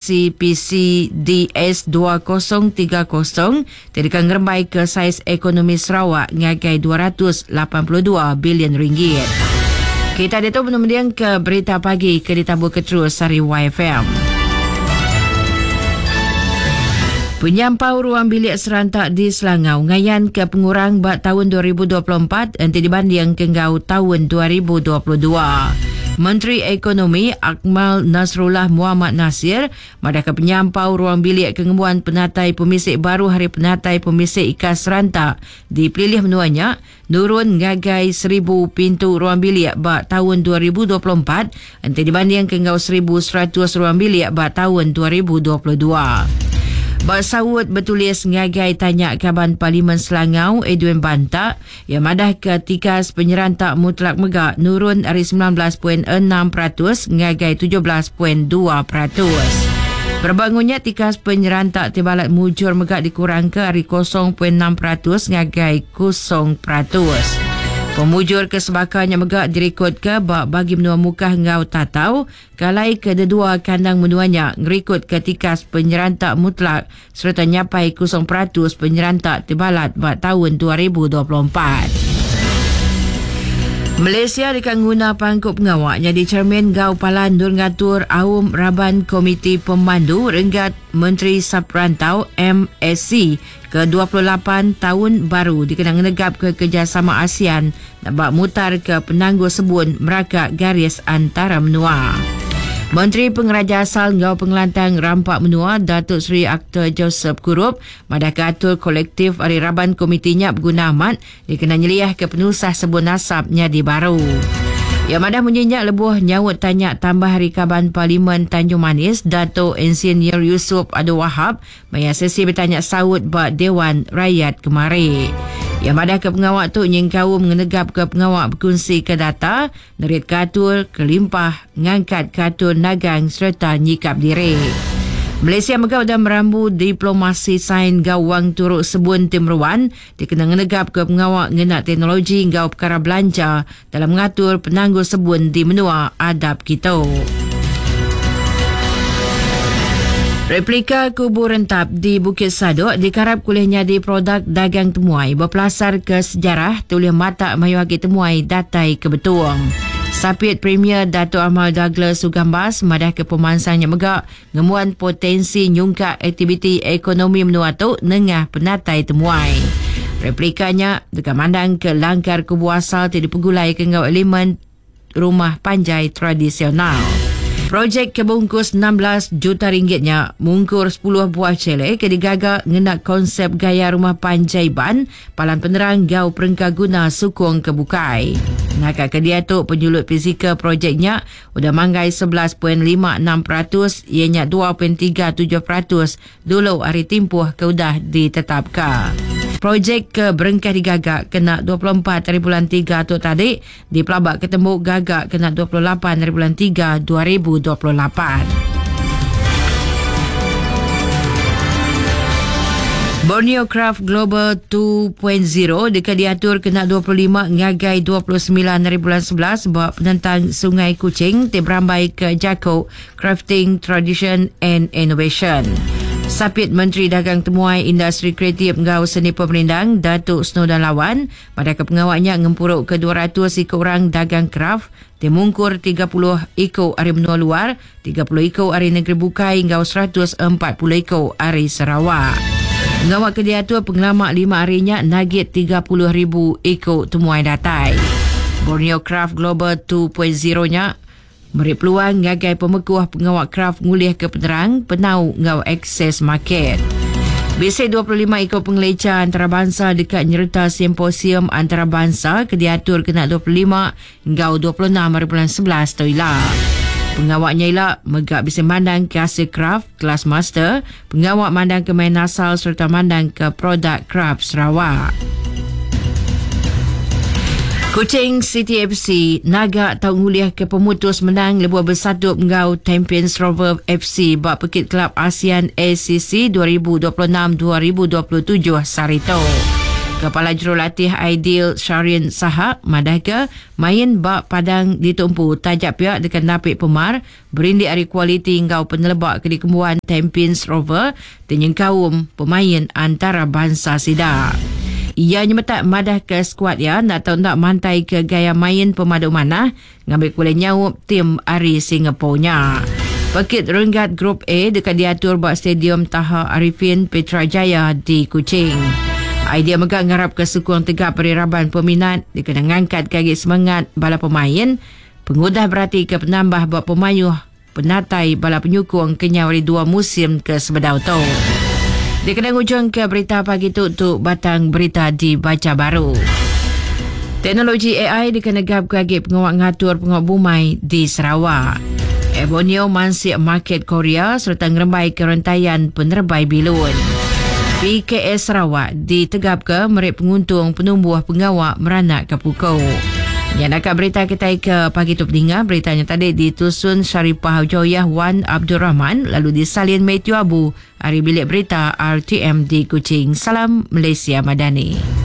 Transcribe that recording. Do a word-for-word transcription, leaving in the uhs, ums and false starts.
C P C D S dua kosong tiga kosong tekan ngerembai ke saiz ekonomi Sarawak ngagai dua ratus lapan puluh dua bilion ringgit. Kita ada tu menumediang ke berita pagi ke ditambah ke terus Sari Y F M. Penyampau ruang bilik serentak di Selangau ngayan ke pengurang bak tahun dua ribu dua puluh empat nanti dibanding ke ngau tahun dua ribu dua puluh dua. Menteri Ekonomi Akmal Nasrullah Muhammad Nasir madaka penyampau ruang bilik kengemuan penatai pemisik baru Hari Penatai Pemisik Ikas Serentak dipilih menuanya nurun ngagai seribu pintu ruang bilik bak tahun dua ribu dua puluh empat nanti dibanding ke ngau seribu seratus ruang bilik bak tahun dua ribu dua puluh dua. Bak sawut bertulis ngagai tanya Kaban Parlimen Selangau Edwin Bantak yang madah ke tikas penyerentak mutlak megak nurun dari sembilan belas perpuluhan enam peratus ngagai tujuh belas perpuluhan dua peratus. Berbangunnya tikas penyerentak tibalat mujur megak dikurang ke dari kosong perpuluhan enam peratus ngagai kosong peratus. Pemujur kesebakannya megak dirikut ke bak bagi menua muka ngau tatau kalai kedua kandang menuanya ngerikut ke tikas penyerentak mutlak serta nyapai kosong peratus penyerentak tibalat bak tahun dua ribu dua puluh empat. Malaysia dekat guna pangkut pengawaknya di Cermin Gau Palan Nur Ngatur Awam Raban Komiti Pemandu Renggat Menteri Saprantau M S C ke dua puluh lapan tahun baru dikenang negap ke kerjasama ASEAN nak bak mutar ke penangguh sebun merakak garis antara menua. Menteri Pengeraja Asal Ngau Pengelantang Rampak Menua Datuk Seri Aktor Joseph Kurup madaka atur kolektif Hari Raban komitinya berguna amat dikenal nyeliah ke penusah sebun nasabnya di baru. Yang madah menyenyak lebuh nyawut tanya tambah Hari Kaban Parlimen Tanjung Manis Datuk Insinyur Yusof Abdul Wahab maya sesi bertanya sawut bak Dewan Rakyat kemari. Yang madah ke pengawak tu nyengkau mengenegap ke pengawak berkongsi ke data, nerit katul, kelimpah, ngangkat katul nagang serta nyikap diri. Malaysia megau dan merambu diplomasi sain gawang turut sebun Timruan dikenang menegap ke pengawak ngenak teknologi gau perkara belanja dalam mengatur penangguh sebun di menua adab kita. Replika kubur rentap di Bukit Sadok dikarap kulihnya di produk dagang temuai berpelasar ke sejarah tulis mata mayuagi temuai datai kebetuang. Sapit Premier Dato' Amal Douglas Sugambas madah ke pemansangnya megak ngemuan potensi nyungkak aktiviti ekonomi menua tu nengah penatai temuai. Replikanya dekat mandang ke langkar kubur asal tidak pegulai ke ngau elemen rumah panjai tradisional. Projek kebungkus enam belas juta ringgitnya mungkur sepuluh buah celek ke digagak ngenak konsep gaya rumah panjaiban palan penerang gau perengka guna sukung kebukai. Nakak ke dia tu penjulut fizikal projeknya udah manggai sebelas perpuluhan lima enam peratus ianya dua perpuluhan tiga tujuh peratus dulu hari timpuh ke udah ditetapkan. Projek ke berengkah digagak kena dua puluh empat dari bulan tiga tu tadi di pelabak ketembuk gagak kena dua puluh lapan dari bulan tiga dua ribu dua puluh lapan. Borneo Craft Global dua titik kosong dekat diatur kena dua puluh lima ngagai dua puluh sembilan dari bulan sebelas bawa penentang Sungai Kuching berambai ke Jako Crafting Tradition and Innovation. Sapit Menteri Dagang Temuai Industri Kreatif Ngau Seni Pemerindang Datuk Snodan Lawan pada kepengawaknya ngempuruk ke dua ratus ikut orang dagang kraft dimungkur tiga puluh ikut ari menua luar, tiga puluh ikut ari negeri bukai Ngau seratus empat puluh ikut ari Sarawak. Ngawak ke dia tu pengelamak lima harinya nagit tiga puluh ribu ikut temuai datai. Borneo Craft Global dua titik kosong-nya beri peluang ngagai pemekuah pengawak kraft ngulih ke penerang penau ngau akses market. Bisik dua puluh lima ikut pengelecah antarabangsa dekat nyerta simposium antarabangsa ke diatur kena dua puluh lima ngau dua puluh enam hari bulan sebelas tu ilah. Pengawaknya ialah megak bisik mandang ke hasil kraft kelas master, pengawak mandang ke main asal serta mandang ke produk kraft Sarawak. Kuching City F C naga tau nguliah ke pemutus menang lebuh bersatu ngau Champions Rover F C bak Pekit Kelab ASEAN A C C dua ribu dua puluh enam dua ribu dua puluh tujuh sarito. Kepala Jurulatih Aidil Syahrin Sahak madahka main bak padang ditumpu tajak pihak dekat napik pemar berindi hari kualiti ngau penelebak ke dikembuan Tampines Rover dengan kaum pemain antara bangsa sida. Ia nyemetak madah ke skuad ya nak tahu nak mantai ke gaya main pemadu manah ngambil kulit nyawup tim Ari Singapurnya. Pakit Renggat Grup A dekat diatur buat Stadium Taha Arifin Petrajaya di Kuching. Idea megak ngarap kesukung tegak periraban peminat dikena ngangkat kaki semangat bala pemain. Pengudah berarti ke penambah buat pemayuh penatai bala penyukung kenyawari dua musim ke sebedau tu. Dikena ngujung ke berita pagi tu untuk batang berita di Baca Baru. Teknologi A I dikena gap kaki pengawak ngatur pengawak bumai di Sarawak. Ebonio mansik market Korea serta ngerembai kerentaian penerbai bilun. P K S Sarawak ditegap ke merik penguntung penumbuh pengawak meranak ke pukau. Yang nak berita kita ke pagi tu pendengar, beritanya tadi ditusun Syarifah Joyah Wan Abdul Rahman lalu disalin Matthew Abu, hari bilik berita R T M di Kuching. Salam Malaysia Madani.